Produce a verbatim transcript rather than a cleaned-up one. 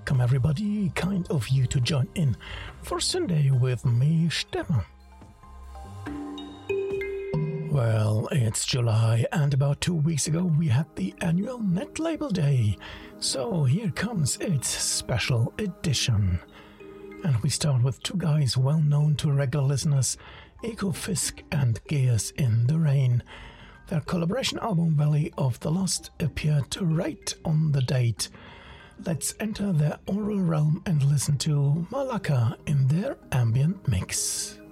welcome everybody. Kind of you to join in for Sunday with me, Stefan. Well, it's July, and about two weeks ago we had the annual Net Label Day. So here comes its special edition. And we start with two guys well known to regular listeners, Ekofisk and Gears in the Rain. Their collaboration album Valley of the Lost appeared right on the date. Let's enter their oral realm and listen to Malaka in their ambient mix.